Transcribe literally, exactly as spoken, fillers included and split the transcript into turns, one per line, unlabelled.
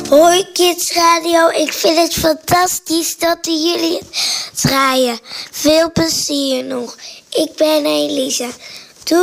Hoi Kids Radio, ik vind het fantastisch dat jullie het draaien. Veel plezier nog. Ik ben Elisa.